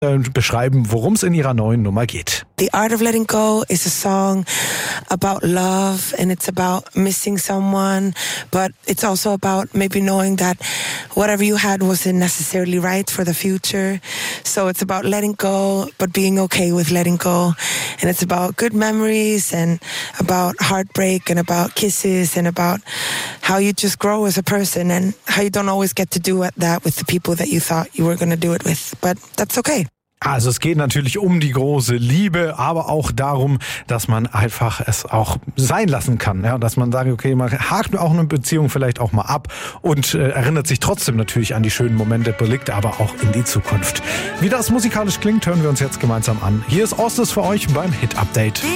beschreiben, worum es in ihrer neuen Nummer geht. The Art of Letting Go is a song about love, and it's about missing someone, but it's also about maybe knowing that whatever you had wasn't necessarily right for the future. So it's about letting go, but being okay with letting go. And it's about good memories and about heartbreak and about kisses and about how you just grow as a person and how you don't always get to do that with the people that you thought you were going to do it with. But that's okay. Also es geht natürlich um die große Liebe, aber auch darum, dass man einfach es auch sein lassen kann. Ja, dass man sagt, okay, man hakt auch eine Beziehung vielleicht auch mal ab und erinnert sich trotzdem natürlich an die schönen Momente, blickt aber auch in die Zukunft. Wie das musikalisch klingt, hören wir uns jetzt gemeinsam an. Hier ist Ostis für euch beim Hit Update.